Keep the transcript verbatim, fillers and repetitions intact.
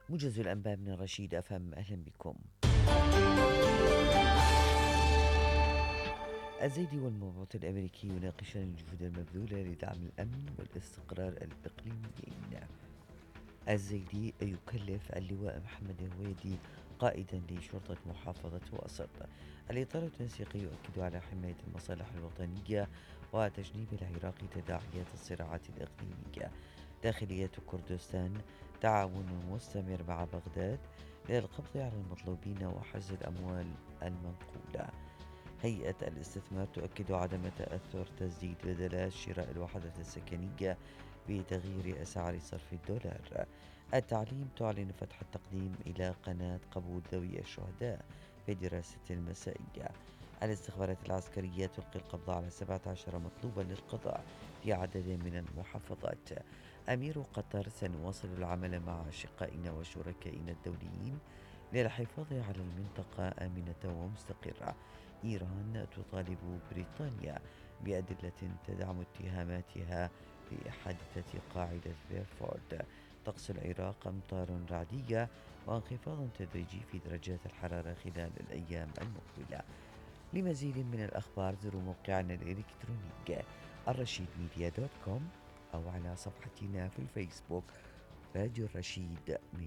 موجز الأنباء من رشيد أفهم، أهلا بكم. الزيدي والمبعوث الأمريكي يناقشان الجهود المبذولة لدعم الأمن والاستقرار الإقليميين. الزيدي يكلف اللواء محمد الهويدي قائدا لشرطة محافظة وسط. الإطار التنسيقي يؤكد على حماية المصالح الوطنية وتجنيب العراق تداعيات الصراعات الإقليمية. داخلية كردستان تعاون مستمر مع بغداد للقبض على المطلوبين وحجز الأموال المنقولة. هيئة الاستثمار تؤكد عدم تأثر تسديد بدلات شراء الوحدة السكنية بتغيير أسعار صرف الدولار. التعليم تعلن فتح التقديم إلى قناة قبول ذوي الشهداء في دراسة المسائية. الاستخبارات العسكرية تلقي القبض على سبعة عشر مطلوبا للقضاء في عدد من المحافظات. أمير قطر: سنواصل العمل مع أشقائنا وشركائنا الدوليين للحفاظ على المنطقة آمنة ومستقرة. إيران تطالب بريطانيا بأدلة تدعم اتهاماتها بحادثة قاعدة بيرفورد. طقس العراق: أمطار رعدية وانخفاض تدريجي في درجات الحرارة خلال الأيام المقبلة. لمزيد من الأخبار زوروا موقعنا الإلكتروني الرشيد ميديا دوت كوم أو على صفحتنا في الفيسبوك راديو الرشيد.